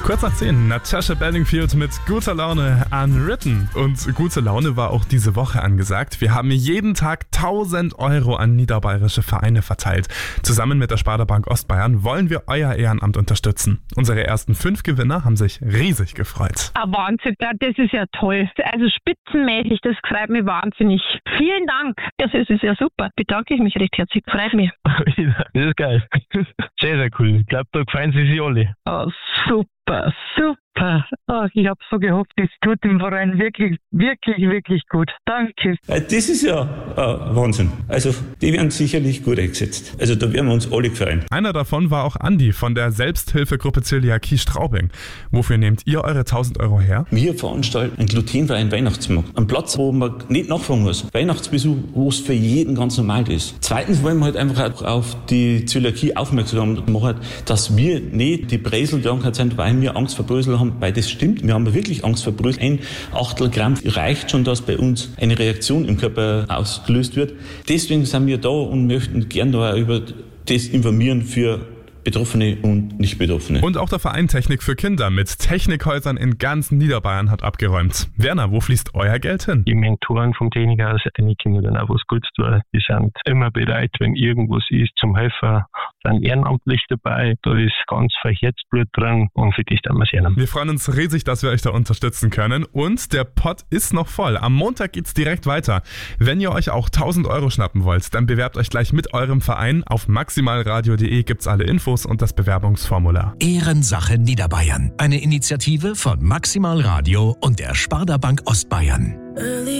Kurz nach 10, Natasha Bedingfield mit guter Laune Unwritten. Und gute Laune war auch diese Woche angesagt. Wir haben jeden Tag 1.000 € an niederbayerische Vereine verteilt. Zusammen mit der Sparda-Bank Ostbayern wollen wir euer Ehrenamt unterstützen. Unsere ersten 5 Gewinner haben sich riesig gefreut. Wahnsinn, das ist ja toll. Also spitzenmäßig, das freut mich wahnsinnig. Vielen Dank. Das ist ja super. Bedanke ich mich recht herzlich. Freut mich. Das ist geil. Sehr, sehr cool. Ich glaube, da gefallen sie sich alle. Oh, super, super. Ich habe so gehofft, es tut dem Verein wirklich, wirklich, wirklich gut. Danke. Das ist ja Wahnsinn. Also die werden sicherlich gut eingesetzt. Also da werden wir uns alle freuen. Einer davon war auch Andi von der Selbsthilfegruppe Zöliakie Straubing. Wofür nehmt ihr eure 1.000 € her? Wir veranstalten einen glutenfreien Weihnachtsmarkt. Einen Platz, wo man nicht nachfragen muss. Weihnachtsbesuch, wo es für jeden ganz normal ist. Zweitens wollen wir halt einfach auch auf die Zöliakie aufmerksam machen, dass wir nicht die Breselkrankheit sind, weil wir Angst vor Brösel haben, weil das stimmt. Wir haben wirklich Angst vor Brösel. 1 Achtel Gramm reicht schon, dass bei uns eine Reaktion im Körper ausgelöst wird. Deswegen sind wir da und möchten gerne da über das informieren für Betroffene und Nicht-Betroffene. Und auch der Verein Technik für Kinder mit Technikhäusern in ganz Niederbayern hat abgeräumt. Werner, wo fließt euer Geld hin? Die Mentoren vom Technikhaus, die können dann auch was Gutes tun. Die sind immer bereit, wenn irgendwas ist, zum Helfen. Sind ehrenamtlich dabei. Da ist ganz viel Herzblut drin und für dich dann wir sehr. Wir freuen uns riesig, dass wir euch da unterstützen können. Und der Pott ist noch voll. Am Montag geht's direkt weiter. Wenn ihr euch auch 1.000 € schnappen wollt, dann bewerbt euch gleich mit eurem Verein. Auf maximalradio.de gibt's alle Infos und das Bewerbungsformular. Ehrensache Niederbayern. Eine Initiative von Maximal Radio und der Sparda-Bank Ostbayern.